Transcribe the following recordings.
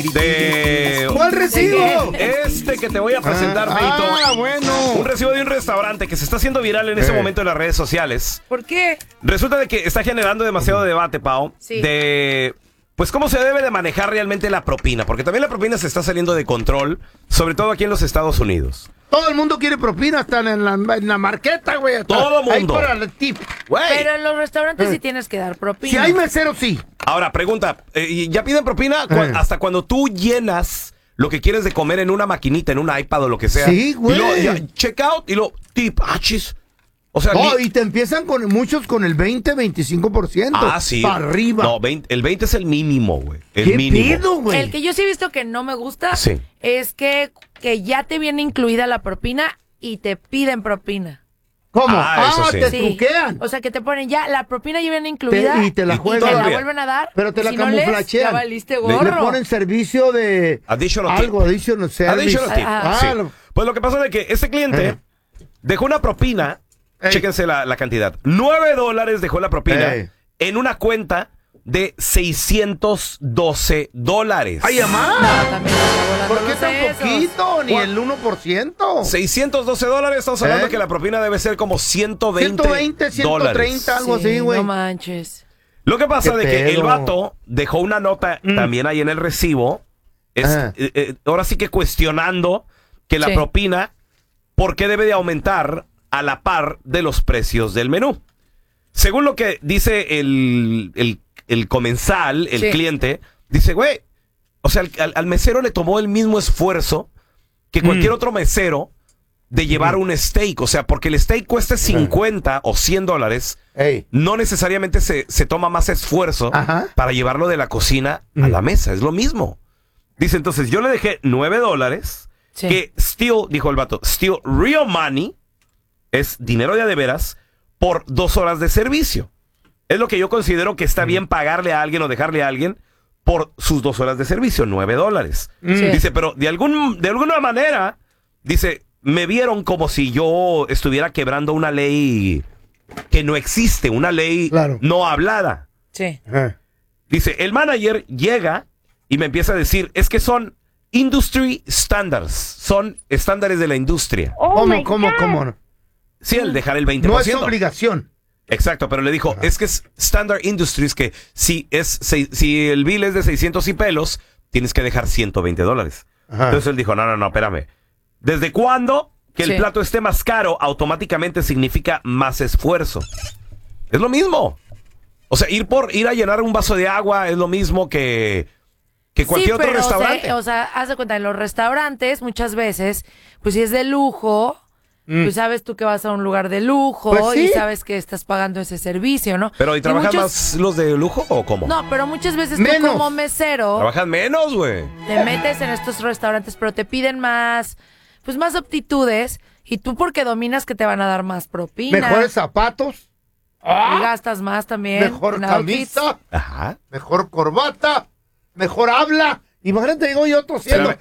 ¿Cuál recibo? Este que te voy a presentar, Feito. Bueno. Un recibo de un restaurante que se está haciendo viral en este momento en las redes sociales. ¿Por qué? Resulta de que está generando demasiado debate, Pao, Sí. de pues cómo se debe de manejar realmente la propina, porque también la propina se está saliendo de control, sobre todo aquí en los Estados Unidos. Todo el mundo quiere propina, están en la marqueta, güey. Todo Ahí mundo. para el tip. Güey. Pero en los restaurantes sí tienes que dar propina. Si hay mesero, sí. Ahora, pregunta, ¿ya piden propina hasta cuando tú llenas lo que quieres de comer en una maquinita, en un iPad o lo que sea? Sí, güey. Y luego, check out y lo tip, chis. O sea, y te empiezan con muchos con el 20-25%. sí. Para arriba. No, el 20 es el mínimo, güey. El ¿Qué mínimo. pedo, güey? El que yo sí he visto que no me gusta Sí. es que ya te viene incluida la propina y te piden propina. ¿Cómo? Eso sí. Te Sí. truquean. O sea, que te ponen ya, la propina ya viene incluida y te la y juegan. te la Todavía. vuelven a dar. Pero te y la si no lees, camuflachean. ya valiste Le gorro. ponen servicio de Additional algo, additional service. Additional tip. Ah, Sí. lo- Pues lo que pasa es que este cliente dejó una propina, chéquense la cantidad, $9 dejó la propina en una cuenta de $612. ¡Ay, amá! No, también está volando ¿Por qué los tan sesos. poquito? Ni el 1%. $612, estamos hablando que la propina debe ser como $120. 120, 130, algo Sí, así, güey. No manches. Lo que pasa ¿Qué de que el pedo? vato dejó una nota también ahí en el recibo, ahora sí que cuestionando que la Sí. propina, ¿por qué debe de aumentar a la par de los precios del menú? Según lo que dice el comensal, el Sí. cliente, dice, güey, o sea, al mesero le tomó el mismo esfuerzo que cualquier otro mesero de llevar un steak. O sea, porque el steak cueste 50 o $100, Ey. no necesariamente se toma más esfuerzo Ajá. para llevarlo de la cocina a la mesa. Es lo mismo. Dice, entonces, yo le dejé $9, Sí. que still, dijo el vato, still real money, es dinero de veras, por 2 horas de servicio. Es lo que yo considero que está bien pagarle a alguien o dejarle a alguien por sus 2 horas de servicio, $9. Sí. Dice, pero de alguna manera, dice, me vieron como si yo estuviera quebrando una ley que no existe, una ley Claro. no hablada. Sí. Dice, el manager llega y me empieza a decir, es que son industry standards, son estándares de la industria. ¿Cómo? Sí, el dejar el 20%. No es obligación. Exacto, pero le dijo, es que es Standard Industries, que si el bill es de 600 y pelos, tienes que dejar $120. Ajá. Entonces él dijo, no, espérame. ¿Desde cuándo que el Sí. plato esté más caro automáticamente significa más esfuerzo? Es lo mismo. O sea, ir a llenar un vaso de agua es lo mismo que cualquier otro pero, restaurante. O sea, haz de cuenta, en los restaurantes muchas veces, pues si es de lujo, pues sabes tú que vas a un lugar de lujo Pues sí. y sabes que estás pagando ese servicio, ¿no? Pero ¿y trabajan muchos- más los de lujo o cómo? No, pero muchas veces tú Menos. como mesero Trabajan menos, güey. te metes en estos restaurantes, pero te piden más, pues más aptitudes y tú porque dominas que te van a dar más propina. Mejores zapatos, Y gastas más también. mejor en outfits. camisa, Ajá. mejor corbata, mejor habla. Imagínate, digo yo tosiendo.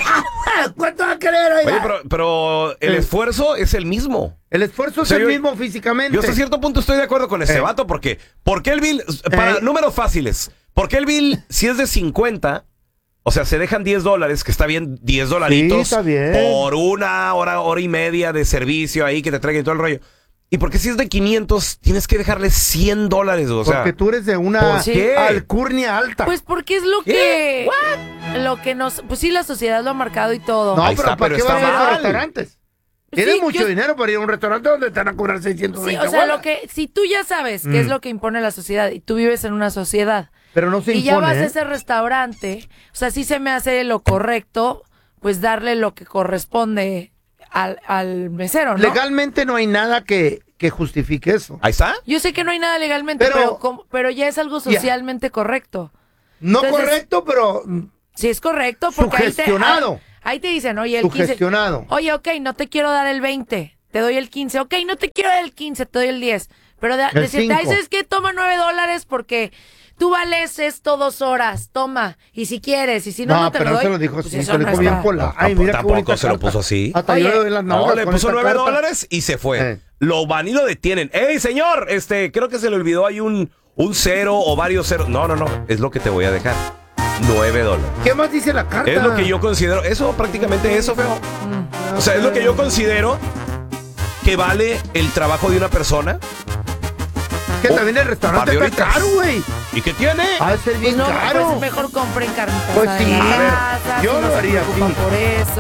¿Cuánto va a querer? Oiga? Oye, pero el esfuerzo es el mismo. El esfuerzo O sea, es el yo- mismo físicamente. Yo hasta cierto punto estoy de acuerdo con este vato, porque ¿por qué el bill, para números fáciles, por qué el bill, si es de 50, o sea, se dejan $10, que está bien, $10 Sí, está bien. por una hora y media de servicio ahí que te traigan todo el rollo? ¿Y por qué si es de 500 tienes que dejarle $100? O sea, Porque tú eres de una ¿por qué? alcurnia alta. Pues porque es lo ¿Qué? lo que nos, pues sí, la sociedad lo ha marcado y todo. no, Ahí pero está, ¿para pero qué está vas a ir a mal. los restaurantes? Tienes Sí, mucho yo- dinero para ir a un restaurante donde te van a cobrar Sí, 620 o sea, bolas. si tú ya sabes qué es lo que impone la sociedad y tú vives en una sociedad Pero no se y ya impone, vas a ¿eh? ese restaurante, o sea, sí se me hace lo correcto, pues darle lo que corresponde al mesero, ¿no? Legalmente no hay nada que justifique eso. ahí está. Yo sé que no hay nada legalmente, Pero- pero ya es algo socialmente correcto. No Entonces- correcto, pero Sí, es correcto, porque Sugestionado. ahí te dicen, oye, el 15. sugestionado. Oye, ok, no te quiero dar el 20, te doy el 15. Ok, no te quiero dar el 15, te doy el 10. Pero decirte, ay, 5. ¿sabes qué? Toma $9 porque tú vales esto 2 horas. Toma. Y si quieres, y si no, no te pero lo no doy. se lo dijo pues así, eso se lo no dijo bien está. pola. Ay, mira qué Tampoco bonita se lo carta. puso así. Hasta Oye, yo le doy las No, nalgas le con puso esta $9 carta. y se fue. Lo van y lo detienen. ¡Ey, señor! Creo que se le olvidó ahí un cero o varios ceros. No, es lo que te voy a dejar. $9. ¿Qué más dice la carta? Es lo que yo considero, eso prácticamente eso, feo. O sea, es lo que yo considero que vale el trabajo de una persona. Que también el restaurante está horitas. caro, güey. ¿Y qué tiene? Ha de ser bien Pues no, caro. pues mejor compren carnitas Pues en sí, la a ver, casa, yo si lo no se haría preocupan así. por eso.